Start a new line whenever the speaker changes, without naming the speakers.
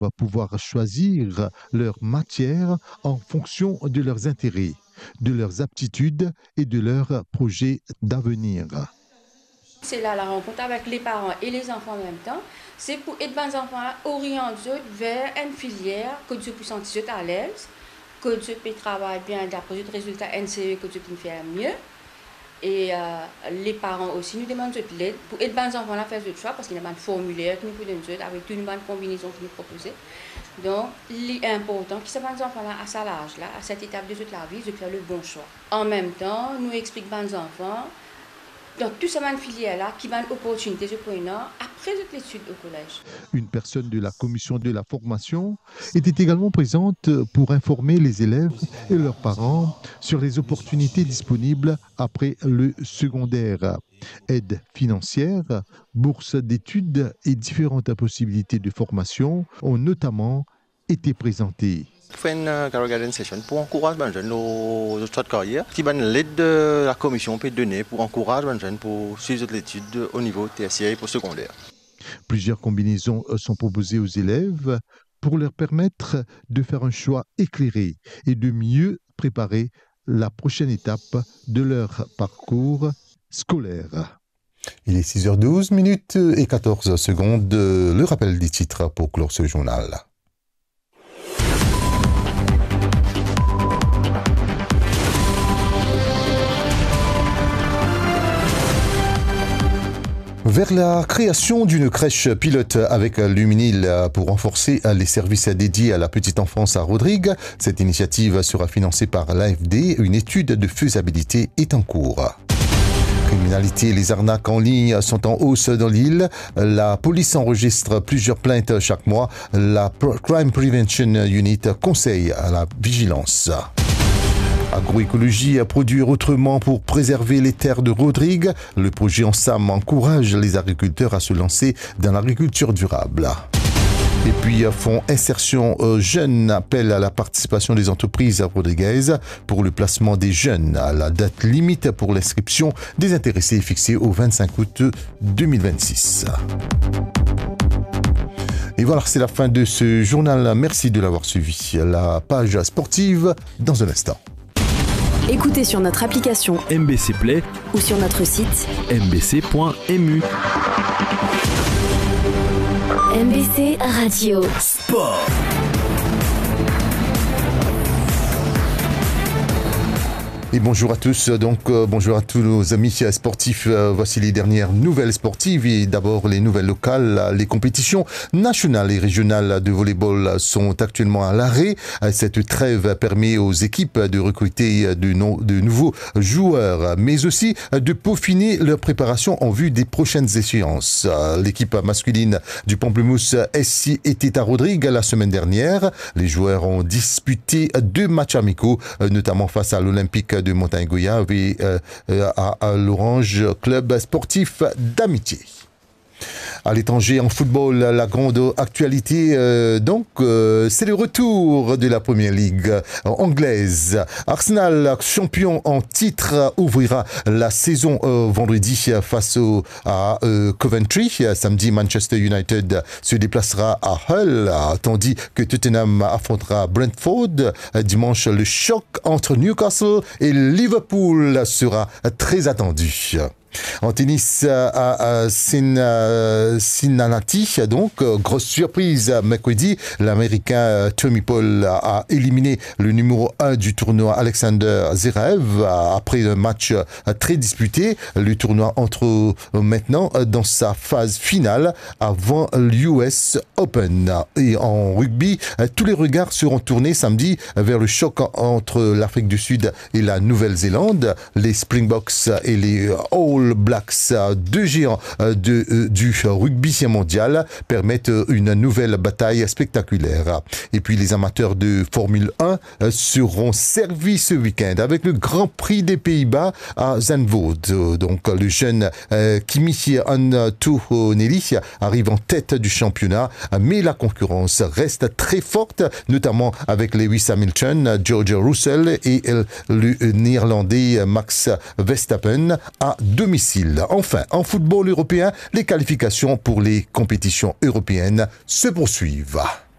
pouvoir choisir leur matière en fonction de leurs intérêts, de leurs aptitudes et de leurs projets d'avenir.
C'est là la rencontre avec les parents et les enfants en même temps. C'est pour aider les enfants à orienter vers une filière que tu peux sentir à l'aise, que tu peux travailler bien d'après le résultat NCE que tu peux faire mieux. Et les parents aussi nous demandent de l'aide pour aider les enfants à faire le choix parce qu'il y a un formulaire qui nous peut donner avec une bonne combinaison qui nous propose. Donc, l'important que ces enfants à cet âge-là, à cette étape de toute la vie, de faire le bon choix. En même temps, nous expliquons aux enfants dans toute cette filière-là qui va une opportunité de prendre après l'étude au collège.
Une personne de la commission de la formation était également présente pour informer les élèves et leurs parents sur les opportunités disponibles après le secondaire. Aide financière, bourse d'études et différentes possibilités de formation ont notamment été présentées.
Fait une career guidance session pour encourager les jeunes dans le choix de carrière. Qui va l'aide de la commission peut donner pour encourager les jeunes pour suivre l'étude au niveau tertiaire et pour secondaire.
Plusieurs combinaisons sont proposées aux élèves pour leur permettre de faire un choix éclairé et de mieux préparer la prochaine étape de leur parcours scolaire.
Il est 6h12 et 14 secondes. Le rappel des titres pour clore ce journal. Vers la création d'une crèche pilote avec Luminil pour renforcer les services dédiés à la petite enfance à Rodrigue. Cette initiative sera financée par l'AFD. Une étude de faisabilité est en cours. Criminalité et les arnaques en ligne sont en hausse dans l'île. La police enregistre plusieurs plaintes chaque mois. La Crime Prevention Unit conseille à la vigilance. Agroécologie à produire autrement pour préserver les terres de Rodrigue. Le projet Ensam encourage les agriculteurs à se lancer dans l'agriculture durable. Et puis, Fonds Insertion Jeunes appelle à la participation des entreprises rodriguaises pour le placement des jeunes. La date limite pour l'inscription des intéressés est fixée au 25 août 2026. Et voilà, c'est la fin de ce journal. Merci de l'avoir suivi. La page sportive dans un instant.
Écoutez sur notre application
MBC Play
ou sur notre site
mbc.mu.
MBC Radio
Sport.
Et bonjour à tous, bonjour à tous nos amis sportifs. Voici les dernières nouvelles sportives et d'abord les nouvelles locales. Les compétitions nationales et régionales de volleyball sont actuellement à l'arrêt. Cette trêve permet aux équipes de recruter de nouveaux joueurs, mais aussi de peaufiner leur préparation en vue des prochaines échéances. L'équipe masculine du Pamplemousse SC était à Rodrigue la semaine dernière. Les joueurs ont disputé 2 matchs amicaux, notamment face à l'Olympique de Montagne-Goyave et à l'Orange Club Sportif d'Amitié. À l'étranger, en football, la grande actualité, c'est le retour de la Première Ligue anglaise. Arsenal, champion en titre, ouvrira la saison vendredi face à Coventry. Samedi, Manchester United se déplacera à Hull, tandis que Tottenham affrontera Brentford. Dimanche, le choc entre Newcastle et Liverpool sera très attendu. En tennis à Cincinnati, donc, grosse surprise mercredi, l'Américain Tommy Paul a éliminé le numéro 1 du tournoi Alexander Zverev après un match très disputé. Le tournoi entre maintenant dans sa phase finale avant l'US Open. Et en rugby, tous les regards seront tournés samedi vers le choc entre l'Afrique du Sud et la Nouvelle-Zélande. Les Springboks et les All Blacks, 2 géants du rugby mondial, permettent une nouvelle bataille spectaculaire. Et puis les amateurs de Formule 1 seront servis ce week-end avec le Grand Prix des Pays-Bas à Zandvoort. Donc le jeune Kimi Antonelli arrive en tête du championnat, mais la concurrence reste très forte, notamment avec Lewis Hamilton, George Russell et le Néerlandais Max Verstappen à domicile. Enfin, en football européen, les qualifications pour les compétitions européennes se poursuivent.